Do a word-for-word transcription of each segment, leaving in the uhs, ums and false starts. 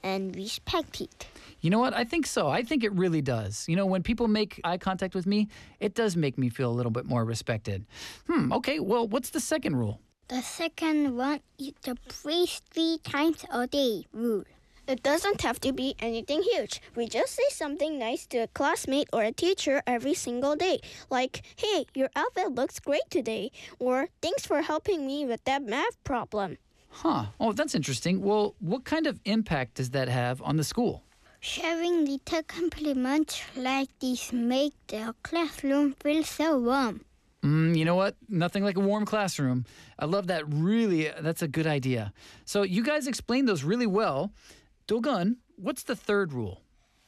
and respected. You know what? I think so. I think it really does. You know, when people make eye contact with me, it does make me feel a little bit more respected. Hmm, okay, well, what's the second rule? The second one is the praise three times a day rule. It doesn't have to be anything huge. We just say something nice to a classmate or a teacher every single day. Like, hey, your outfit looks great today. Or, thanks for helping me with that math problem. Huh. Oh, that's interesting. Well, what kind of impact does that have on the school? Sharing little compliments like this make the classroom feel so warm. Mm, you know what? Nothing like a warm classroom. I love that. Really, that's a good idea. So you guys explained those really well. Do-gun, what's the third rule?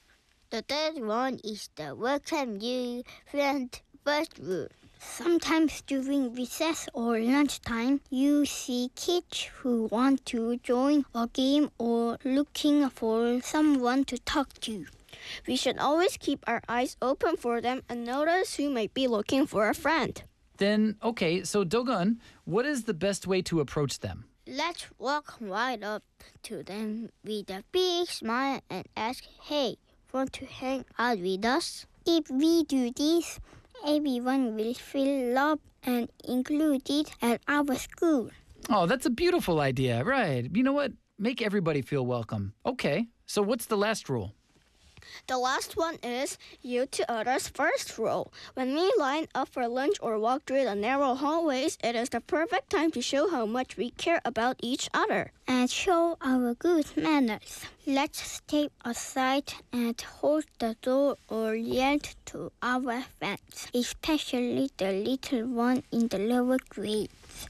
The third one is the welcome you friend first rule. Sometimes during recess or lunchtime, you see kids who want to join a game or looking for someone to talk to. We should always keep our eyes open for them and notice who might be looking for a friend. Then, okay, so Do-gun, what is the best way to approach them? Let's walk right up to them with a big smile and ask, hey, want to hang out with us? If we do this, everyone will feel loved and included at our school. Oh, that's a beautiful idea, right. You know what? Make everybody feel welcome. Okay, so what's the last rule? The last one is you to others first rule. When we line up for lunch or walk through the narrow hallways, it is the perfect time to show how much we care about each other. And show our good manners. Let's step aside and hold the door or yell to our friends, especially the little one in the lower grades.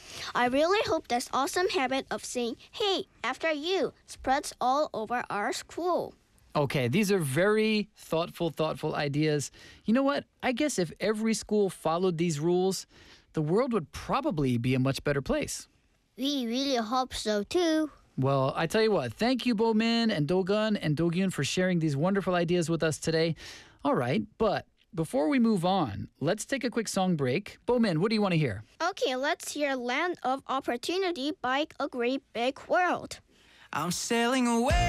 I really hope this awesome habit of saying, hey, after you, spreads all over our school. Okay, these are very thoughtful, thoughtful ideas. You know what? I guess if every school followed these rules, the world would probably be a much better place. We really hope so too. Well, I tell you what, thank you, Bo-min and Do-gun and Do-gyun for sharing these wonderful ideas with us today. All right, but before we move on, let's take a quick song break. Bo-min, what do you want to hear? Okay, let's hear Land of Opportunity by A Great Big World. I'm sailing away.